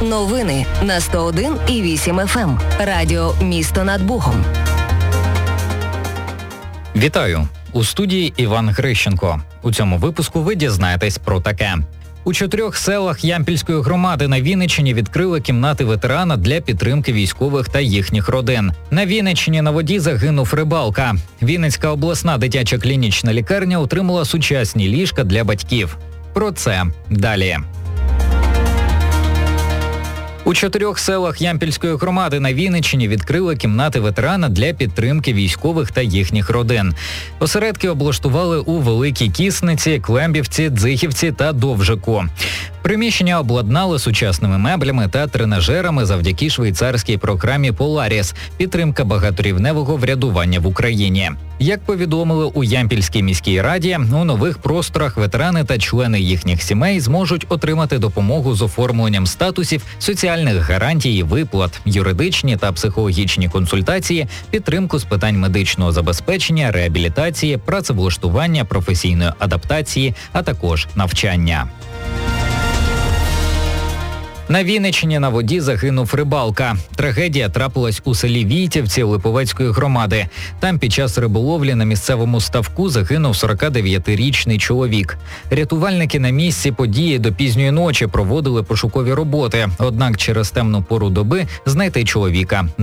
Новини на 101,8 FM. Радіо «Місто над Богом». Вітаю! У студії Іван Грищенко. У цьому випуску ви дізнаєтесь про таке. У 4 селах Ямпільської громади на Вінниччині відкрили кімнати ветерана для підтримки військових та їхніх родин. На Вінниччині на воді загинув рибалка. Вінницька обласна дитяча клінічна лікарня отримала сучасні ліжка для батьків. Про це далі. У 4 селах Ямпільської громади на Вінниччині відкрили кімнати ветерана для підтримки військових та їхніх родин. Осередки облаштували у Великій Кісниці, Клембівці, Дзихівці та Довжику. Приміщення обладнали сучасними меблями та тренажерами завдяки швейцарській програмі «Поларіс» – підтримка багаторівневого врядування в Україні. Як повідомили у Ямпільській міській раді, у нових просторах ветерани та члени їхніх сімей зможуть отримати допомогу з оформленням статусів, соціальних гарантій і виплат, юридичні та психологічні консультації, підтримку з питань медичного забезпечення, реабілітації, працевлаштування, професійної адаптації, а також навчання. На Вінниччині на воді загинув рибалка. Трагедія трапилась у селі Війтівці Липовецької громади. Там під час риболовлі на місцевому ставку загинув 49-річний чоловік. Рятувальники на місці події до пізньої ночі проводили пошукові роботи, однак через темну пору доби знайти чоловіка